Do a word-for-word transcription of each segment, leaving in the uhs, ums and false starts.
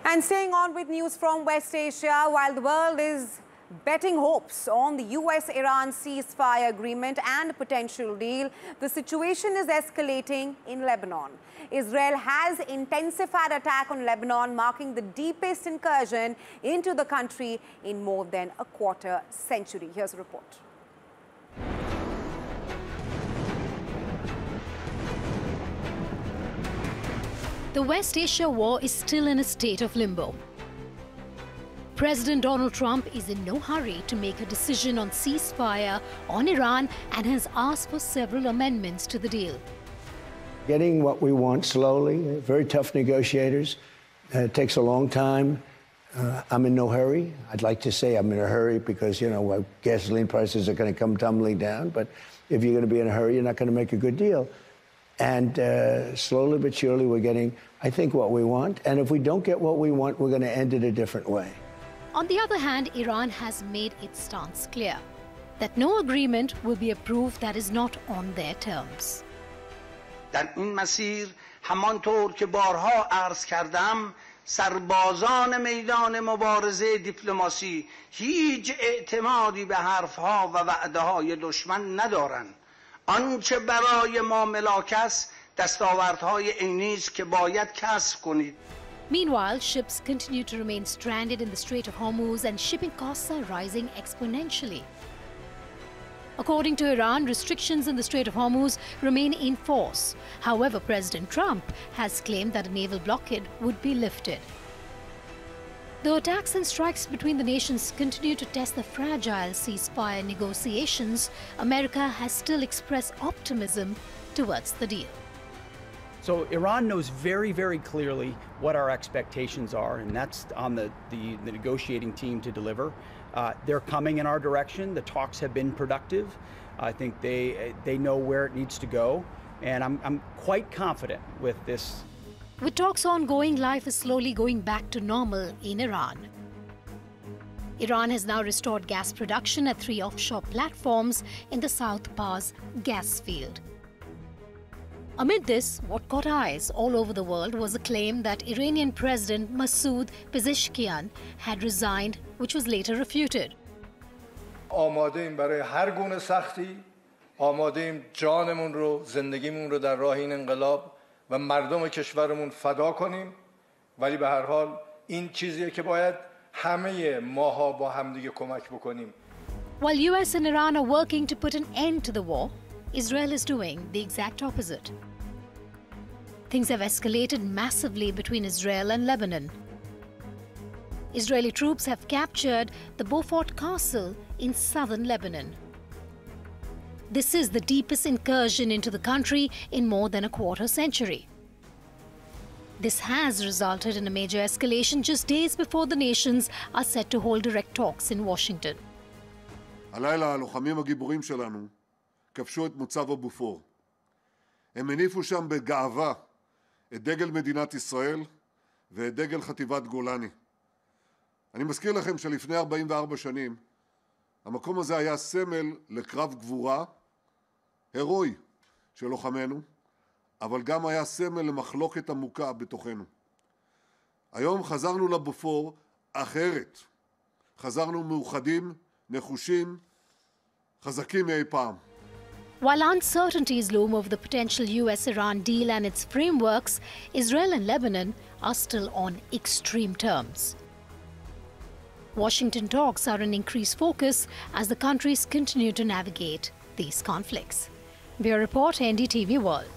And staying on with news from West Asia, while the world is betting hopes on the U S Iran ceasefire agreement and potential deal, the situation is escalating in Lebanon. Israel has intensified attack on Lebanon, marking the deepest incursion into the country in more than a quarter century. Here's a report. The West Asia war is still in a state of limbo. President Donald Trump is in no hurry to make a decision on ceasefire on Iran and has asked for several amendments to the deal. Getting what we want slowly, very tough negotiators. Uh, it takes a long time. Uh, I'm in no hurry. I'd like to say I'm in a hurry because, you know, gasoline prices are going to come tumbling down. But if you're going to be in a hurry, you're not going to make a good deal. And uh, slowly but surely, we're getting, I think, what we want. And if we don't get what we want, we're going to end it a different way. On the other hand, Iran has made its stance clear that no agreement will be approved that is not on their terms. در این مسیر همانطور که بارها عرض کردم سربازان میدان مبارزه دیپلماسی هیچ اعتمادی به حرفها و وعده‌های دشمن ندارند. آنچه برای ما ملاک است دستاوردهای عینی است که باید کسب کنید. Meanwhile, ships continue to remain stranded in the Strait of Hormuz and shipping costs are rising exponentially. According to Iran, restrictions in the Strait of Hormuz remain in force. However, President Trump has claimed that a naval blockade would be lifted. Though attacks and strikes between the nations continue to test the fragile ceasefire negotiations, America has still expressed optimism towards the deal. So Iran knows very, very clearly what our expectations are, and that's on the, the, the negotiating team to deliver. Uh, they're coming in our direction. The talks have been productive. I think they, they know where it needs to go, and I'm, I'm quite confident with this. With talks ongoing, life is slowly going back to normal in Iran. Iran has now restored gas production at three offshore platforms in the South Pars gas field. Amid this, what caught eyes all over the world was a claim that Iranian President Masoud Pezeshkian had resigned, which was later refuted. آماده‌ایم برای هر گونه سختی، آماده‌ایم جانمون رو، زندگیمون رو در راه این انقلاب و مردم کشورمون فدا کنیم، ولی به هر حال این چیزیه که باید همه ماها با همدیگه کمک بکنیم. While U S and Iran are working to put an end to the war, Israel is doing the exact opposite. Things have escalated massively between Israel and Lebanon. Israeli troops have captured the Beaufort Castle in southern Lebanon. This is the deepest incursion into the country in more than a quarter century. This has resulted in a major escalation just days before the nations are set to hold direct talks in Washington. הלילה הלוחמים הגיבורים שלנו כבשו את מוצב הבופור. הם הניפו שם בגאווה את דגל מדינת ישראל ואת דגל חטיבת גולני. אני מזכיר לכם שלפני ארבעים וארבע שנים המקום הזה היה סמל לקרב גבורה הירואי של לוחמינו, אבל גם היה סמל למחלוקת עמוקה בתוכנו. היום חזרנו לבופור אחרת. חזרנו מאוחדים, נחושים, חזקים מאי פעם. While uncertainties loom over the potential U S Iran deal and its frameworks, Israel and Lebanon are still on extreme terms. Washington talks are an increased focus as the countries continue to navigate these conflicts. Bureau Report, N D T V World.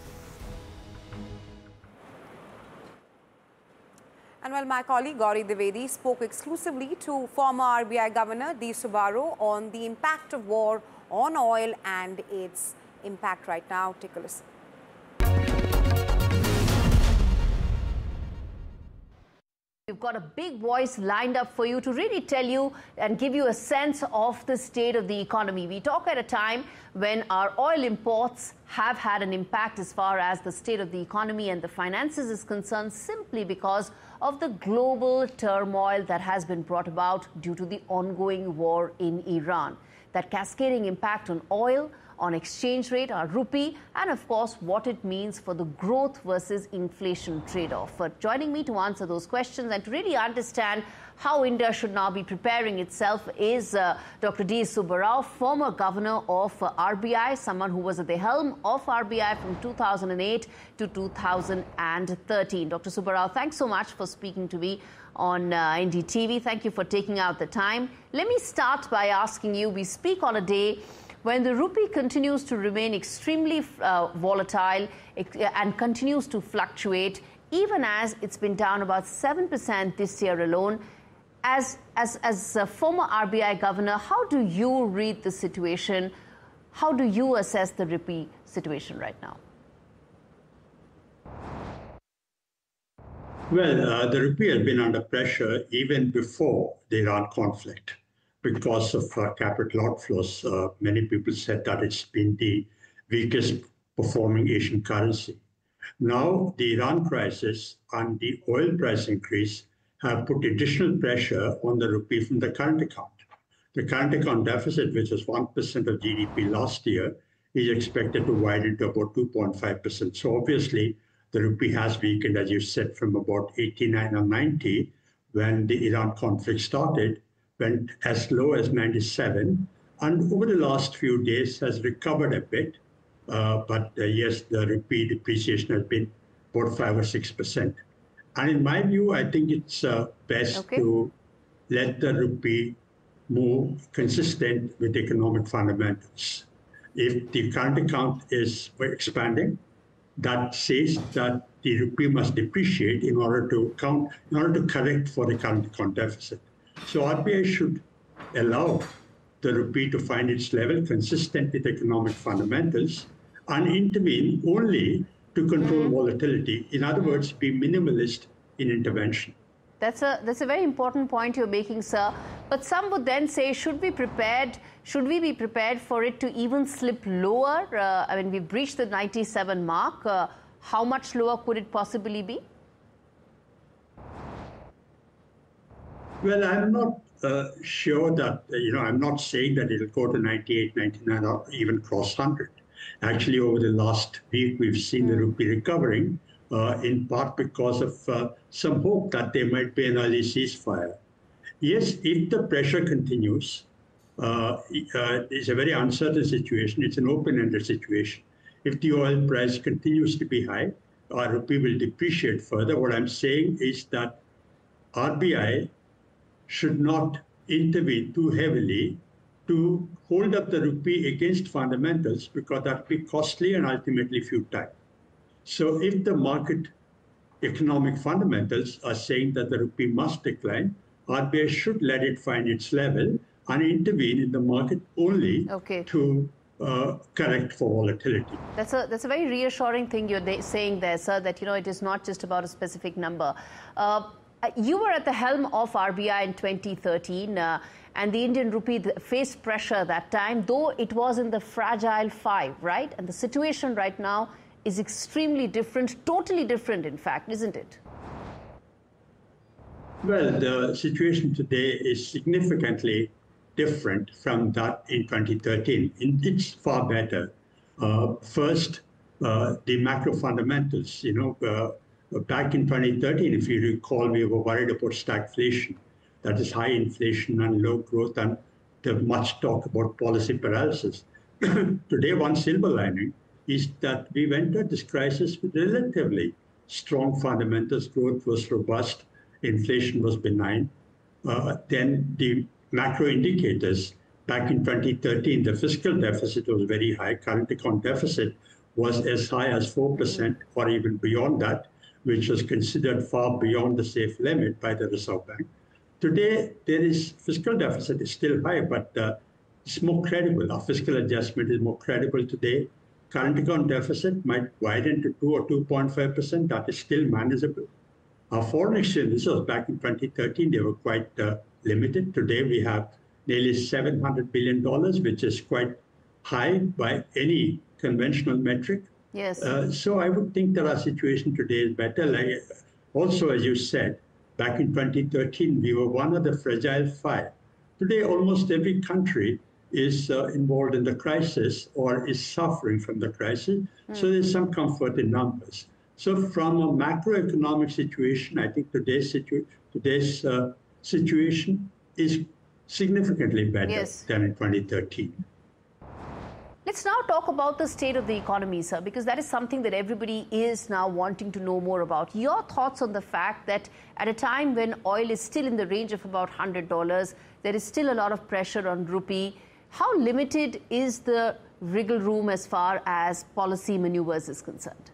And well, my colleague Gauri Dwivedi spoke exclusively to former R B I Governor D. Subbarao on the impact of war on oil and its impact right now. Take a listen. We've got a big voice lined up for you to really tell you and give you a sense of the state of the economy. We talk at a time when our oil imports have had an impact as far as the state of the economy and the finances is concerned, simply because of the global turmoil that has been brought about due to the ongoing war in Iran. That cascading impact on oil, on exchange rate, our rupee, and of course, what it means for the growth versus inflation trade-off. For joining me to answer those questions and to really understand how India should now be preparing itself is uh, Doctor D. Subba Rao, former governor of uh, R B I, someone who was at the helm of R B I from two thousand eight to two thousand thirteen. Doctor Subba Rao, thanks so much for speaking to me on uh, N D T V. Thank you for taking out the time. Let me start by asking you, we speak on a day when the rupee continues to remain extremely uh, volatile and continues to fluctuate, even as it's been down about seven percent this year alone. As, as, as a former R B I governor, how do you read the situation? How do you assess the rupee situation right now? Well, uh, the rupee has been under pressure even before the Iran conflict because of uh, capital outflows. Uh, many people said that it's been the weakest performing Asian currency. Now, the Iran crisis and the oil price increase have put additional pressure on the rupee from the current account. The current account deficit, which was one percent of G D P last year, is expected to widen to about two point five percent. So obviously, the rupee has weakened, as you said, from about eighty-nine or ninety when the Iran conflict started, went as low as ninety-seven, and over the last few days has recovered a bit. Uh, but uh, yes, the rupee depreciation has been about five or six percent. And in my view, I think it's uh, best okay. to let the rupee move consistent with economic fundamentals. If the current account is expanding, that says that the rupee must depreciate in order to count, in order to correct for the current account deficit. So R B I should allow the rupee to find its level consistent with economic fundamentals and intervene only to control volatility. In other words, be minimalist in intervention. That's a that's a very important point you're making, sir. But some would then say, should we prepared? Should we be prepared for it to even slip lower? Uh, I mean, we've reached the ninety-seven mark. Uh, how much lower could it possibly be? Well, I'm not uh, sure that, uh, you know, I'm not saying that it'll go to ninety-eight, ninety-nine, or even cross one hundred. Actually, over the last week, we've seen the rupee recovering, uh, in part because of uh, some hope that there might be an early ceasefire. Yes, if the pressure continues, uh, uh, it's a very uncertain situation. It's an open-ended situation. If the oil price continues to be high, our rupee will depreciate further. What I'm saying is that R B I should not intervene too heavily to hold up the rupee against fundamentals, because that will be costly and ultimately futile. So if the market economic fundamentals are saying that the rupee must decline, R B I should let it find its level and intervene in the market only okay. to uh, correct for volatility. That's a, that's a very reassuring thing you're saying there, sir, that, you know, it is not just about a specific number. Uh, you were at the helm of R B I in twenty thirteen. Uh, And the Indian rupee faced pressure that time, though it was in the fragile five, right? And the situation right now is extremely different, totally different, in fact, isn't it? Well, the situation today is significantly different from that in twenty thirteen. It's far better. Uh, first, uh, the macro fundamentals. You know, uh, back in twenty thirteen, if you recall, we were worried about stagflation. That is high inflation and low growth, and there's much talk about policy paralysis. Today, one silver lining is that we entered this crisis with relatively strong fundamentals. Growth was robust, inflation was benign. Uh, then the macro indicators, back in twenty thirteen, the fiscal deficit was very high. Current account deficit was as high as four percent or even beyond that, which was considered far beyond the safe limit by the Reserve Bank. Today, there is fiscal deficit is still high, but uh, it's more credible. Our fiscal adjustment is more credible today. Current account deficit might widen to two or two point five percent. That is still manageable. Our foreign exchange reserves back in twenty thirteen, they were quite uh, limited. Today, we have nearly seven hundred billion dollars, which is quite high by any conventional metric. Yes. Uh, so I would think that our situation today is better. Like, also, as you said, back in twenty thirteen, we were one of the fragile five. Today, almost every country is uh, involved in the crisis or is suffering from the crisis. Mm. So there's some comfort in numbers. So from a macroeconomic situation, I think today's, situ today's uh, situation is significantly better yes. than in twenty thirteen. Let's now talk about the state of the economy, sir, because that is something that everybody is now wanting to know more about. Your thoughts on the fact that at a time when oil is still in the range of about one hundred dollars, there is still a lot of pressure on rupee. How limited is the wriggle room as far as policy maneuvers is concerned?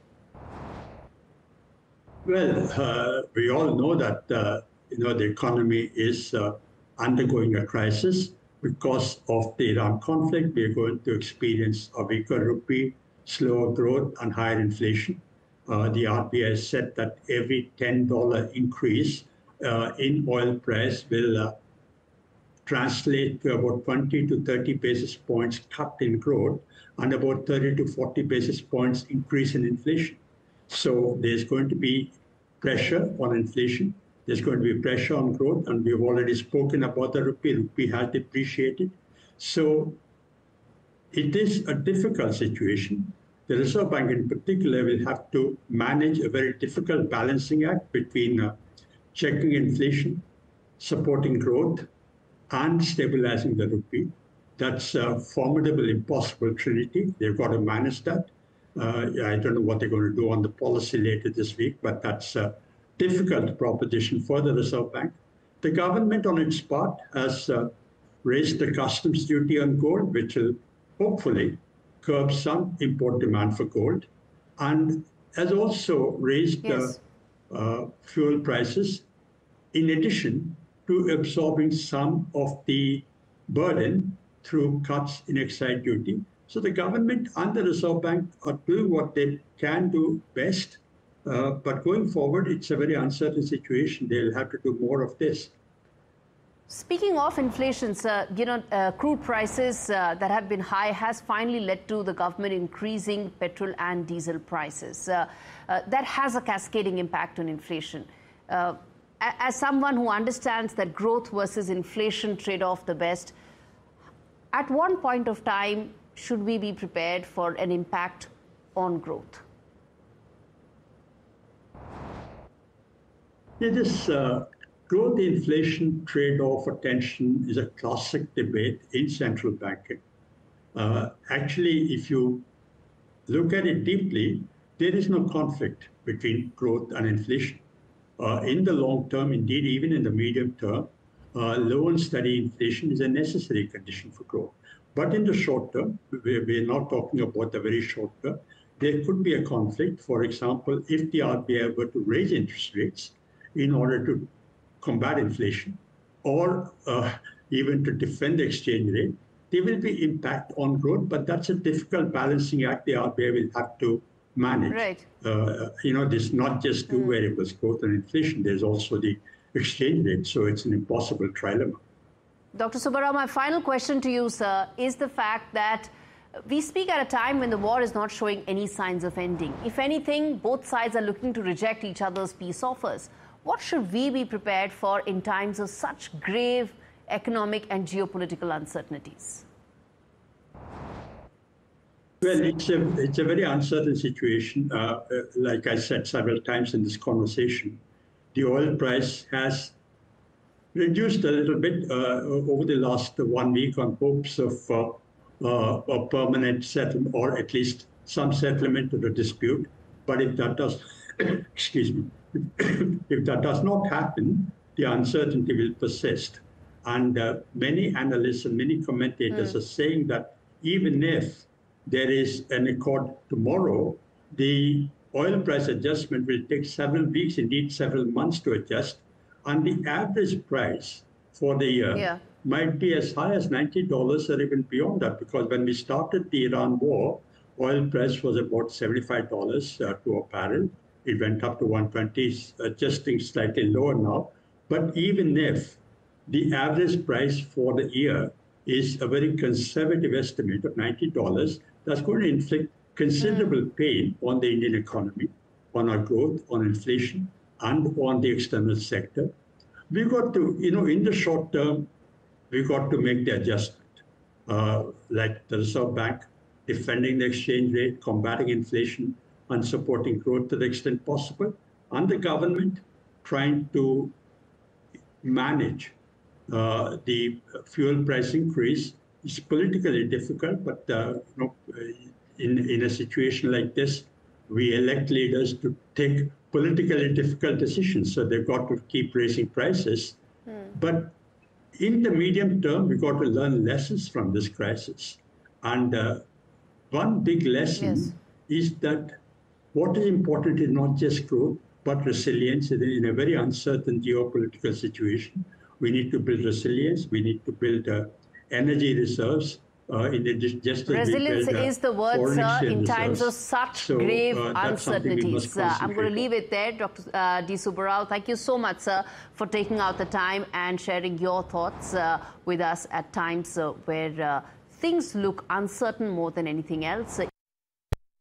Well, uh, we all know that uh, you know the economy is uh, undergoing a crisis. Because of the Iran conflict, we are going to experience a weaker rupee, slower growth, and higher inflation. Uh, the R B I has said that every ten dollar increase uh, in oil price will uh, translate to about twenty to thirty basis points cut in growth and about thirty to forty basis points increase in inflation. So there's going to be pressure on inflation. There's going to be pressure on growth, and we've already spoken about the rupee. Rupee has depreciated. So it is a difficult situation. The Reserve Bank in particular will have to manage a very difficult balancing act between uh, checking inflation, supporting growth, and stabilizing the rupee. That's a formidable, impossible trinity. They've got to manage that. Uh, I don't know what they're going to do on the policy later this week, but that's uh, difficult proposition for the Reserve Bank. The government, on its part, has uh, raised the customs duty on gold, which will hopefully curb some import demand for gold, and has also raised yes. uh, uh, fuel prices, in addition to absorbing some of the burden through cuts in excise duty. So the government and the Reserve Bank are doing what they can do best. Uh, but going forward, it's a very uncertain situation. They'll have to do more of this. Speaking of inflation, sir, you know, uh, crude prices uh, that have been high has finally led to the government increasing petrol and diesel prices. Uh, uh, that has a cascading impact on inflation. Uh, as someone who understands that growth versus inflation trade-off the best, at one point of time, should we be prepared for an impact on growth? Yeah, this uh, growth-inflation trade-off or tension is a classic debate in central banking. Uh, actually, if you look at it deeply, there is no conflict between growth and inflation. Uh, in the long term, indeed, even in the medium term, uh, low and steady inflation is a necessary condition for growth. But in the short term, we're, we're not talking about the very short term, there could be a conflict. For example, if the R B I were to raise interest rates in order to combat inflation, or uh, even to defend the exchange rate, there will be impact on growth, but that's a difficult balancing act the R B I will have to manage. Right. Uh, you know, there's not just two mm. variables, growth and inflation, there's also the exchange rate, so it's an impossible trilemma. Doctor Subbarao, my final question to you, sir, is the fact that we speak at a time when the war is not showing any signs of ending. If anything, both sides are looking to reject each other's peace offers. What should we be prepared for in times of such grave economic and geopolitical uncertainties? Well, it's a, it's a very uncertain situation. Uh, uh, like I said several times in this conversation, the oil price has reduced a little bit uh, over the last one week on hopes of uh, uh, a permanent settlement, or at least some settlement to the dispute. But if that does, excuse me, if that does not happen, the uncertainty will persist. And uh, many analysts and many commentators mm. are saying that even if there is an accord tomorrow, the oil price adjustment will take several weeks, indeed several months to adjust. And the average price for the year yeah. might be as high as ninety dollars or even beyond that, because when we started the Iran war, oil price was about seventy-five dollars uh, to a barrel. It went up to one twenty, adjusting slightly lower now. But even if the average price for the year is a very conservative estimate of ninety dollars, that's going to inflict considerable mm. pain on the Indian economy, on our growth, on inflation, and on the external sector. We've got to, you know, in the short term, we've got to make the adjustment. uh, like the Reserve Bank, defending the exchange rate, combating inflation, and supporting growth to the extent possible, and the government trying to manage uh, the fuel price increase. It's politically difficult, but uh, you know, in, in a situation like this, we elect leaders to take politically difficult decisions, so they've got to keep raising prices. Mm. But in the medium term, we've got to learn lessons from this crisis. And uh, one big lesson yes. is that what is important is not just growth, but resilience. In a very uncertain geopolitical situation, we need to build resilience. We need to build uh, energy reserves. Uh, in the, just Resilience build, uh, is the word, sir, in reserves. times of such so, grave uh, uncertainties. Uh, I'm going to leave it there. Doctor Uh, D. Subbarao, thank you so much, sir, for taking out the time and sharing your thoughts uh, with us at times uh, where uh, things look uncertain more than anything else.